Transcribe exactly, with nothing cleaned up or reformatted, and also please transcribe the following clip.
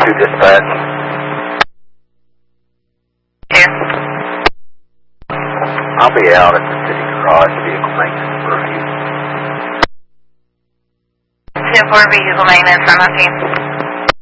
two dispatch. Two. I'll be out at the city garage vehicle maintenance for a few. Two four vehicle maintenance, I'm okay.